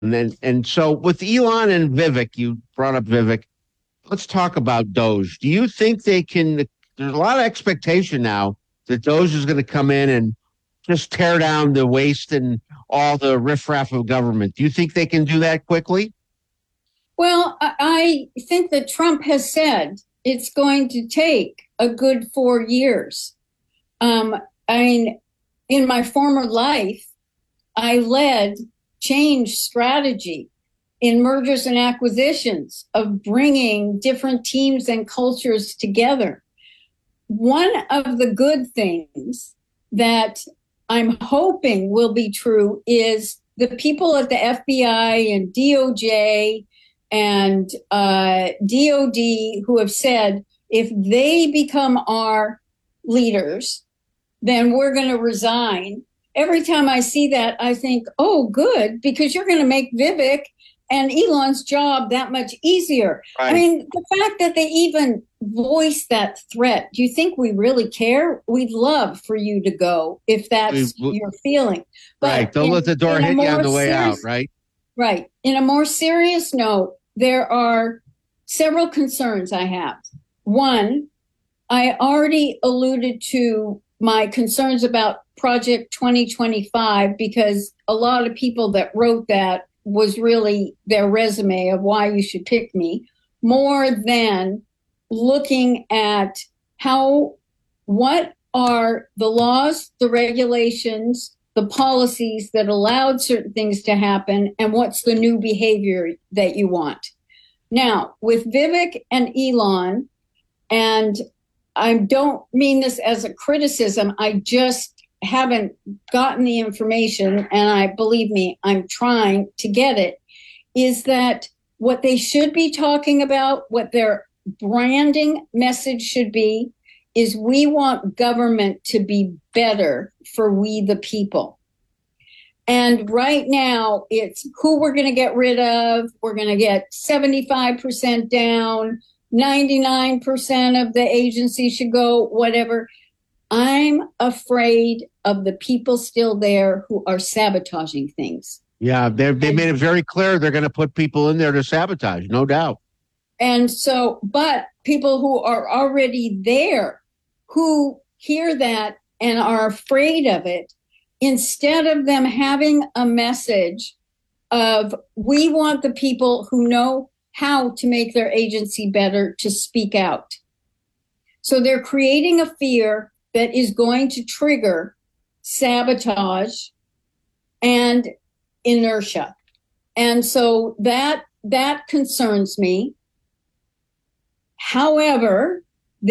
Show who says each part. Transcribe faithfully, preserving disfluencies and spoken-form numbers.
Speaker 1: And then, and so with Elon and Vivek, you brought up Vivek. Let's talk about Doge. Do you think they can? There's a lot of expectation now that Doge is going to come in and just tear down the waste and all the riffraff of government. Do you think they can do that quickly?
Speaker 2: Well, I think that Trump has said it's going to take a good four years. Um, I mean, in my former life, I led change strategy in mergers and acquisitions of bringing different teams and cultures together. One of the good things that I'm hoping will be true is the people at the F B I and D O J and uh, D O D who have said if they become our leaders, then we're going to resign. Every time I see that, I think, oh, good, because you're going to make Vivek and Elon's job that much easier. I
Speaker 1: Right.
Speaker 2: mean, the fact that they even voice that threat, do you think we really care? We'd love for you to go if
Speaker 1: We,
Speaker 2: that's
Speaker 1: we-
Speaker 2: your feeling.
Speaker 1: right.
Speaker 2: But
Speaker 1: Don't let
Speaker 2: in,
Speaker 1: the door
Speaker 2: in a
Speaker 1: hit you on
Speaker 2: more
Speaker 1: the way out.
Speaker 2: serious,
Speaker 1: Right.
Speaker 2: right, in a more serious note, there are several concerns I have. One, I already alluded to my concerns about Project twenty twenty-five because a lot of people that wrote that was really their resume of why you should pick me, more than looking at how, what are the laws, the regulations, the policies that allowed certain things to happen, and what's the new behavior that you want. Now, with Vivek and Elon, and I don't mean this as a criticism, I just haven't gotten the information, and I believe me, I'm trying to get it, is that what they should be talking about, what their branding message should be, is we want government to be better for we the people. And right now, it's who we're going to get rid of. We're going to get seventy-five percent down, ninety-nine percent of the agency should go, whatever. I'm afraid of the people still there who are sabotaging things.
Speaker 1: Yeah. They they
Speaker 2: And,
Speaker 1: made it very clear they're going to put people in there to sabotage. No doubt.
Speaker 2: and so, but people who are already there, who hear that and are afraid of it, instead of them having a message of, we want the people who know how to make their agency better to speak out. So they're creating a fear that is going to trigger sabotage and inertia. And so that that concerns me. However,